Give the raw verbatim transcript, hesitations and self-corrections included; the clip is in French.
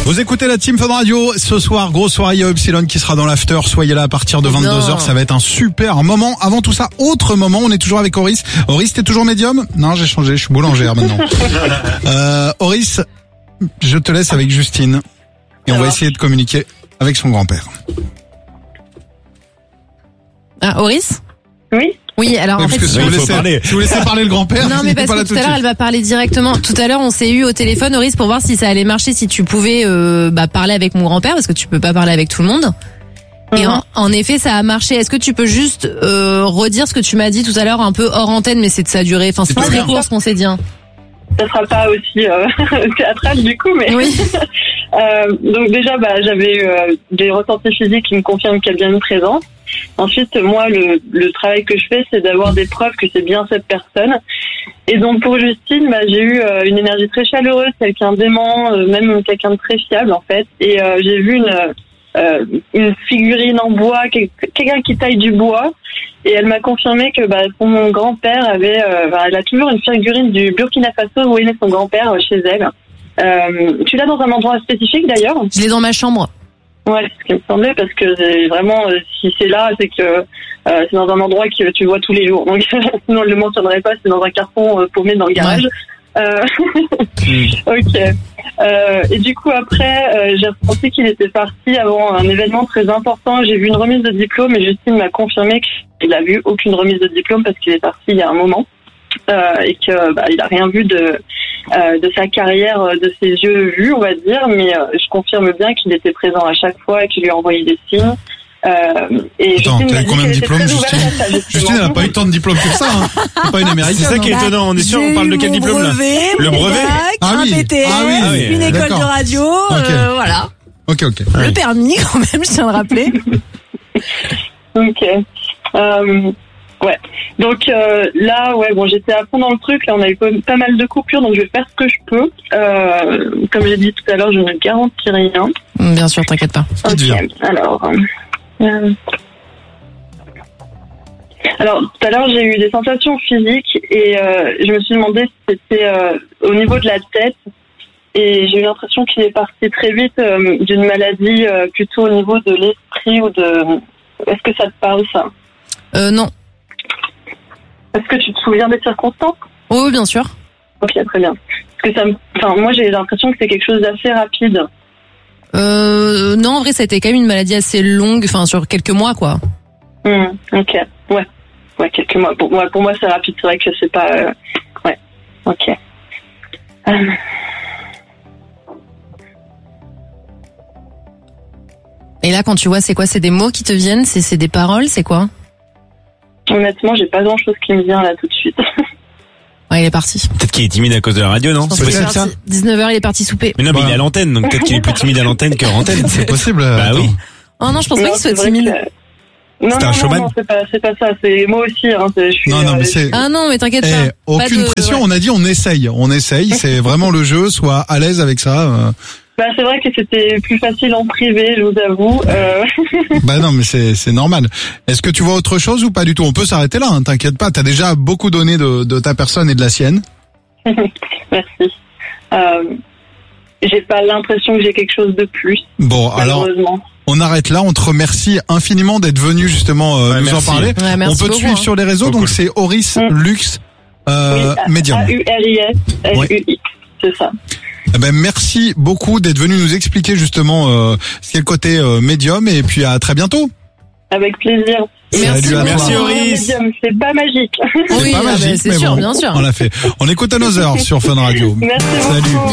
Vous écoutez la Team Fun Radio. Ce soir, grosse soirée, il y a Epsilon qui sera dans l'after. Soyez là à partir de vingt-deux heures. Ça va être un super moment. Avant tout ça, autre moment. On est toujours avec Oris. Oris, t'es toujours médium? Non, j'ai changé. Je suis boulangère maintenant. euh, Oris, je te laisse avec Justine. Et on va essayer de communiquer avec son grand-père. Ah, Oris? Oui. Oui, alors Oui, en parce fait, que si vous, laissez, parler. si vous laissez parler le grand-père, non, mais parce pas que là tout tout à de l'heure, suite. elle va parler directement. Tout à l'heure, on s'est eu au téléphone, Oris, pour voir si ça allait marcher, si tu pouvais euh, bah, parler avec mon grand-père, parce que tu peux pas parler avec tout le monde. Et en, en effet, ça a marché. Est-ce que tu peux juste euh, redire ce que tu m'as dit tout à l'heure, un peu hors antenne, mais c'est de ça a duré. Enfin, c'est C'est très bien. court ce qu'on s'est dit. Hein. Ça sera pas aussi euh, théâtral du coup, mais Oui. euh, donc déjà, bah, j'avais eu euh, des ressentis physiques qui me confirment qu'il y a bien une présence. Ensuite, moi, le, le travail que je fais, c'est d'avoir des preuves que c'est bien cette personne. Et donc pour Justine, bah, j'ai eu euh, une énergie très chaleureuse, quelqu'un d'aimant, euh, même quelqu'un de très fiable en fait. Et euh, j'ai vu une euh, une figurine en bois, quel- quelqu'un qui taille du bois. Et elle m'a confirmé que bah, son grand-père avait, euh, bah, elle a toujours une figurine du Burkina Faso où est né son grand-père euh, chez elle. Euh, tu l'as dans un endroit spécifique d'ailleurs? Je l'ai dans ma chambre. Ouais, c'est ce qui me semblait parce que c'est vraiment, euh, si c'est là, c'est que euh, c'est dans un endroit que tu vois tous les jours. Donc sinon, elle le mentionnerait pas. C'est dans un carton euh, paumé dans le garage. Ouais. Euh, ok. Euh, et du coup après, euh, j'ai ressenti qu'il était parti avant un événement très important. J'ai vu une remise de diplôme et Justine m'a confirmé qu'il a vu aucune remise de diplôme parce qu'il est parti il y a un moment euh, et que bah, il a rien vu de euh, de sa carrière, de ses yeux vus, on va dire. Mais euh, je confirme bien qu'il était présent à chaque fois et qu'il lui a envoyé des signes. Euh, et Attends, Justine t'as m'a eu dit combien de qu'elle était diplômes, très ouverte Justine? à ça, justement. Justine, elle a pas eu tant de diplômes que ça. Hein. C'est pas une américaine. C'est ça qui est Bah, étonnant. On est sûr, on parle de quel diplôme là? brevet, Le mon brevet bac, Ah un oui. B T S, Ah oui. Ah oui. une école D'accord. de radio, Ok. euh, voilà. Ok, ok. Le permis quand même, je tiens à le rappeler. Ok. Euh, ouais. Donc euh, là, ouais, bon, j'étais à fond dans le truc. Là, on a eu pas mal de coupures, donc je vais faire ce que je peux. Euh, comme j'ai dit tout à l'heure, je ne garantis rien. Bien sûr, t'inquiète pas. Qui Ok. devient Alors. Euh... Alors, tout à l'heure, j'ai eu des sensations physiques et euh, je me suis demandé si c'était euh, au niveau de la tête. Et j'ai eu l'impression qu'il est parti très vite euh, d'une maladie euh, plutôt au niveau de l'esprit ou de... Est-ce que ça te parle, ça? Euh, non. Est-ce que tu te souviens des circonstances? Oh, oui, bien sûr. Ok, très bien. Parce que ça me... Enfin, moi, j'ai l'impression que c'est quelque chose d'assez rapide. Euh, non, en vrai, ça a été quand même une maladie assez longue, enfin, sur quelques mois, quoi. Hmm, ok, ouais. Ouais, quelques mois. Pour moi, pour moi c'est rapide. C'est vrai que c'est pas... euh, Ouais, ok. Euh... Et là, quand tu vois, c'est quoi? C'est des mots qui te viennent? C'est, c'est des paroles? C'est quoi? Honnêtement, j'ai pas grand-chose qui me vient là tout de suite. Ouais, il est parti. Peut-être qu'il est timide à cause de la radio, non? Je pense C'est qu'il est possible ça? parti. dix-neuf heures, il est parti souper. Mais non, mais Bah. il est à l'antenne, donc peut-être qu'il est plus timide à l'antenne qu'hors antenne. C'est possible. Bah attends. oui. Oh non, je pense pas Non, qu'il soit c'est vrai timide. que- Non, C'est non, un non, showman non, c'est pas, c'est pas ça. C'est moi aussi. Hein, c'est- je suis, Non, non, euh, mais je c'est- suis- Ah non, mais t'inquiète Eh, pas. aucune Pas de- pression. ouais. On a dit on essaye. On essaye. C'est vraiment le jeu. Sois à l'aise avec ça. euh. Bah, c'est vrai que c'était plus facile en privé, je vous avoue. Euh... Bah non, mais c'est c'est normal. Est-ce que tu vois autre chose ou pas du tout? On peut s'arrêter là. Hein, t'inquiète pas. T'as déjà beaucoup donné de, de ta personne et de la sienne. Merci. Euh... J'ai pas l'impression que j'ai quelque chose de plus. Bon, alors Malheureusement. on arrête là. On te remercie infiniment d'être venu justement euh, Ouais, nous merci. en parler. Ouais, merci on peut te beaucoup, suivre hein. sur les réseaux. Trop Donc cool. c'est Oris Mm. Lux euh, Oui, Medium. A U R I S L U X, c'est ça. Eh ben merci beaucoup d'être venu nous expliquer justement euh, ce qu'est le côté euh, médium et puis à très bientôt. Avec plaisir. Merci Salut à beaucoup. Merci, toi. Auris. Médium, c'est pas magique. Oui, pas ah bah, magique, c'est mais sûr, bon, bien sûr. On l'a fait. On écoute à nos heures sur Fun Radio. Merci beaucoup. Salut.